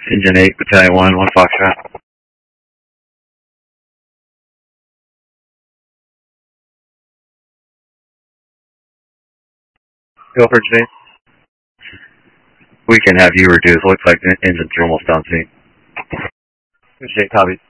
Engine 8, Battalion 1 Foxtrot. Guilford, Jane. We can have you reduce. Looks like the engine's almost on scene. Jane, copy.